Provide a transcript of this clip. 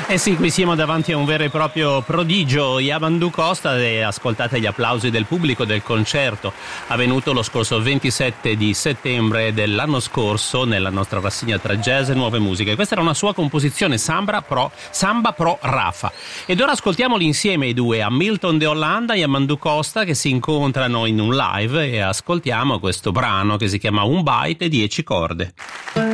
Eh sì, qui siamo davanti a un vero e proprio prodigio, Yamandu Costa, e ascoltate gli applausi del pubblico del concerto avvenuto lo scorso 27 di settembre dell'anno scorso nella nostra rassegna tra jazz e nuove musiche. Questa era una sua composizione, Samba Pro Rafa. Ed ora ascoltiamoli insieme i due, Hamilton de Hollanda e Yamandu Costa, che si incontrano in un live, e ascoltiamo questo brano che si chiama Un Byte e 10 corde.